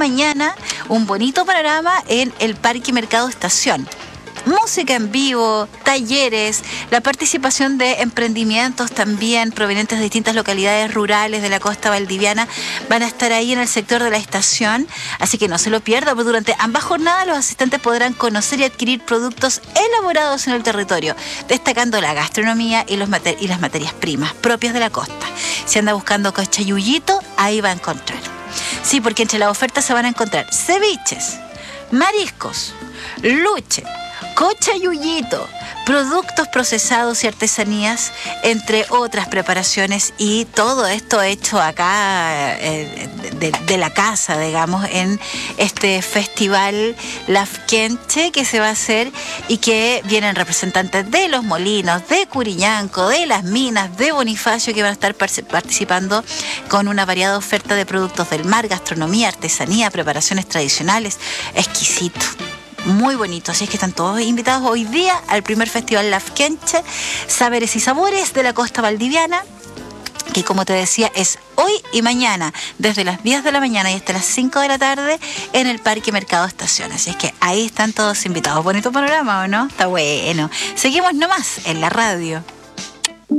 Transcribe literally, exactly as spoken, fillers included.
mañana un bonito panorama en el Parque Mercado Estación. Música en vivo, talleres, la participación de emprendimientos también provenientes de distintas localidades rurales de la costa valdiviana van a estar ahí en el sector de la estación, así que no se lo pierda, porque durante ambas jornadas los asistentes podrán conocer y adquirir productos elaborados en el territorio, destacando la gastronomía y, los mater- y las materias primas propias de la costa. Si anda buscando cochayuyito, ahí va a encontrar. Sí, porque entre las ofertas se van a encontrar ceviches, mariscos, luche, cochayuyito, productos procesados y artesanías, entre otras preparaciones, y todo esto hecho acá eh, de, de la casa, digamos, en este festival Lafkenche que se va a hacer y que vienen representantes de Los Molinos, de Curiñanco, de Las Minas, de Bonifacio, que van a estar participando con una variada oferta de productos del mar, gastronomía, artesanía, preparaciones tradicionales, exquisito. Muy bonito, así es que están todos invitados hoy día al primer festival Lafkenche, Saberes y Sabores de la costa valdiviana, que como te decía es hoy y mañana, desde las diez de la mañana y hasta las cinco de la tarde en el Parque Mercado Estación. Así es que ahí están todos invitados. Bonito panorama, ¿o no? Está bueno. Seguimos nomás en la radio.